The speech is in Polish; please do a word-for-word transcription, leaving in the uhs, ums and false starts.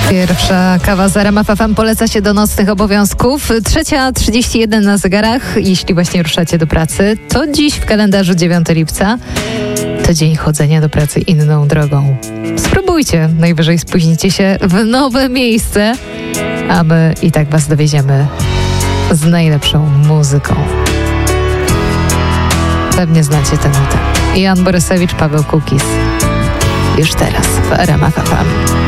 Pierwsza kawa z R M F F M poleca się do nocnych obowiązków. Trzecia trzydzieści jeden na zegarach, jeśli właśnie ruszacie do pracy. To dziś w kalendarzu dziewiątego lipca. To dzień chodzenia do pracy inną drogą. Spróbujcie, najwyżej spóźnicie się w nowe miejsce, a my i tak was dowieziemy z najlepszą muzyką. Pewnie znacie tę nutę. Jan Borysewicz, Paweł Kukis. Już teraz w R M F F M.